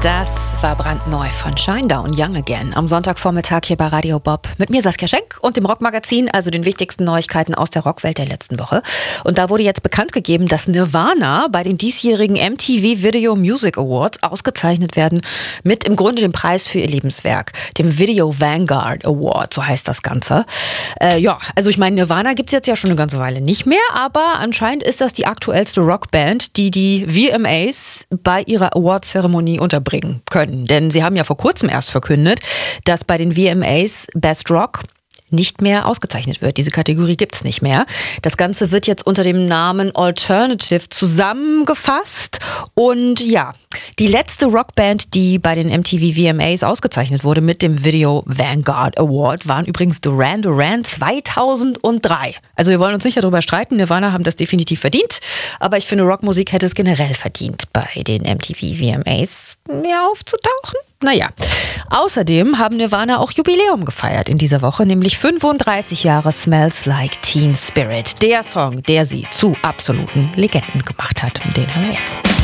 Das war brandneu von Shinedown, Young Again, am Sonntagvormittag hier bei Radio Bob mit mir Saskia Schenk und dem Rockmagazin, also den wichtigsten Neuigkeiten aus der Rockwelt der letzten Woche. Und da wurde jetzt bekannt gegeben, dass Nirvana bei den diesjährigen MTV Video Music Awards ausgezeichnet werden mit im Grunde dem Preis für ihr Lebenswerk, dem Video Vanguard Award, so heißt das Ganze. Also ich meine, Nirvana gibt's jetzt ja schon eine ganze Weile nicht mehr, aber anscheinend ist das die aktuellste Rockband, die die VMAs bei ihrer Awardzeremonie unterbringen können. Denn sie haben ja vor kurzem erst verkündet, dass bei den VMAs Best Rock nicht mehr ausgezeichnet wird. Diese Kategorie gibt's nicht mehr. Das Ganze wird jetzt unter dem Namen Alternative zusammengefasst. Und ja, die letzte Rockband, die bei den MTV VMAs ausgezeichnet wurde mit dem Video Vanguard Award, waren übrigens Duran Duran 2003. Also wir wollen uns nicht darüber streiten, Nirvana haben das definitiv verdient, aber ich finde, Rockmusik hätte es generell verdient, bei den MTV VMAs mehr aufzutauchen. Naja, außerdem haben Nirvana auch Jubiläum gefeiert in dieser Woche, nämlich 35 Jahre Smells Like Teen Spirit. Der Song, der sie zu absoluten Legenden gemacht hat. Den hören wir jetzt.